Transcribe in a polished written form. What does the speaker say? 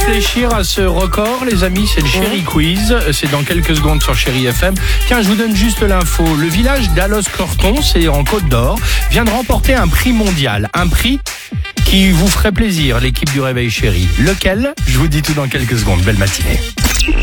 réfléchir à ce record, les amis, c'est le Chéri Quiz. C'est dans quelques secondes sur Chéri FM. Tiens, je vous donne juste l'info. Le village d'Allos-Corton, c'est en Côte d'Or, vient de remporter un prix mondial. Un prix qui vous ferait plaisir, l'équipe du Réveil Chéri. Lequel ? Je vous dis tout dans quelques secondes. Belle matinée.